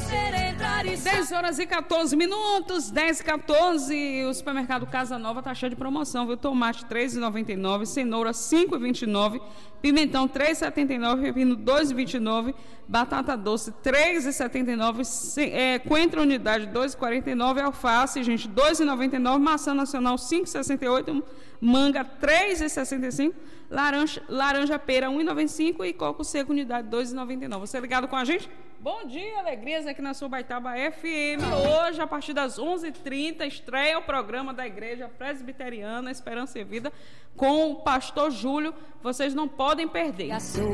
10 horas e 14 minutos, 10 e 14. O supermercado Casa Nova tá cheio de promoção, viu? Tomate R$ 3,99, cenoura R$ 5,29, pimentão R$ 3,79, pepino R$ 2,29, batata doce R$ 3,79, coentro unidade R$ 2,49, alface, gente, R$ 2,99, maçã nacional R$ 5,68, manga R$ 3,65, laranja pera R$ 1,95 e coco seco unidade R$ 2,99. Você ligado com a gente? Bom dia, alegrias aqui na Sobaitaba FM. Hoje, a partir das 11h30, estreia o programa da Igreja Presbiteriana Esperança e Vida com o pastor Júlio. Vocês não podem perder.